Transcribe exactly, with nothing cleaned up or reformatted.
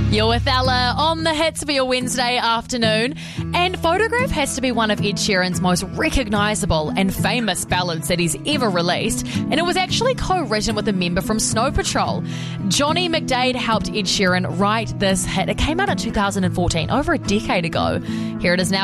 You're with Ella on the hits for your Wednesday afternoon. And Photograph has to be one of Ed Sheeran's most recognisable and famous ballads that he's ever released. And it was actually co-written with a member from Snow Patrol. Johnny McDade helped Ed Sheeran write this hit. It came out in two thousand fourteen, over a decade ago. Here it is now.